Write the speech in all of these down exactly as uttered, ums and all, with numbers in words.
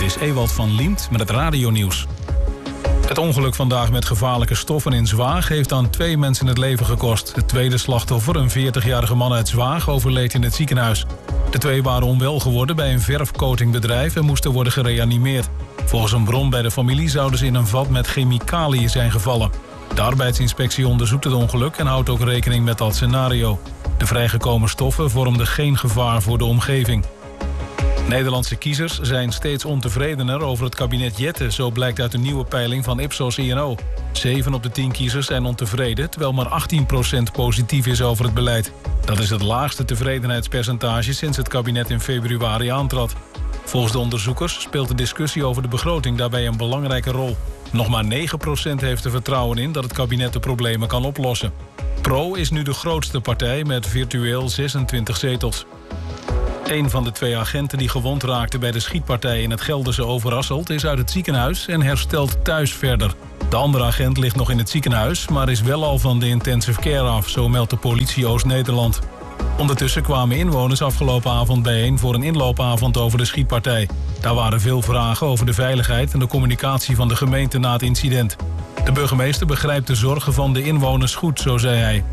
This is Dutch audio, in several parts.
is Ewald van Liemt met het radionieuws. Het ongeluk vandaag met gevaarlijke stoffen in Zwaag heeft aan twee mensen het leven gekost. Het tweede slachtoffer, een veertigjarige man uit Zwaag, overleed in het ziekenhuis. De twee waren onwel geworden bij een verfcoatingbedrijf en moesten worden gereanimeerd. Volgens een bron bij de familie zouden ze in een vat met chemicaliën zijn gevallen. De arbeidsinspectie onderzoekt het ongeluk en houdt ook rekening met dat scenario. De vrijgekomen stoffen vormden geen gevaar voor de omgeving. Nederlandse kiezers zijn steeds ontevredener over het kabinet Jette. Zo blijkt uit een nieuwe peiling van Ipsos I N O. Zeven op de tien kiezers zijn ontevreden, terwijl maar achttien procent positief is over het beleid. Dat is het laagste tevredenheidspercentage sinds het kabinet in februari aantrad. Volgens de onderzoekers speelt de discussie over de begroting daarbij een belangrijke rol. Nog maar negen procent heeft er vertrouwen in dat het kabinet de problemen kan oplossen. Pro is nu de grootste partij met virtueel zesentwintig zetels. Een van de twee agenten die gewond raakte bij de schietpartij in het Gelderse Overasselt is uit het ziekenhuis en herstelt thuis verder. De andere agent ligt nog in het ziekenhuis, maar is wel al van de intensive care af, zo meldt de politie Oost-Nederland. Ondertussen kwamen inwoners afgelopen avond bijeen voor een inloopavond over de schietpartij. Daar waren veel vragen over de veiligheid en de communicatie van de gemeente na het incident. De burgemeester begrijpt de zorgen van de inwoners goed, zo zei hij.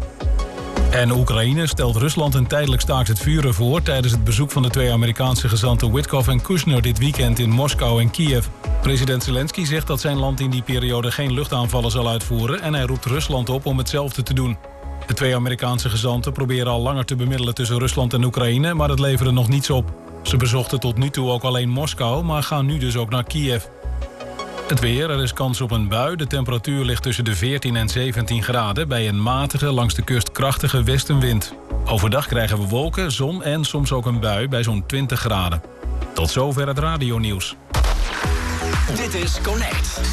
En Oekraïne stelt Rusland een tijdelijk staakt het vuren voor tijdens het bezoek van de twee Amerikaanse gezanten Witkoff en Kushner dit weekend in Moskou en Kiev. President Zelensky zegt dat zijn land in die periode geen luchtaanvallen zal uitvoeren en hij roept Rusland op om hetzelfde te doen. De twee Amerikaanse gezanten proberen al langer te bemiddelen tussen Rusland en Oekraïne, maar dat leverde nog niets op. Ze bezochten tot nu toe ook alleen Moskou, maar gaan nu dus ook naar Kiev. Het weer, er is kans op een bui. De temperatuur ligt tussen de veertien en zeventien graden... bij een matige, langs de kust krachtige westenwind. Overdag krijgen we wolken, zon en soms ook een bui bij zo'n twintig graden. Tot zover het radionieuws. Dit is Connect.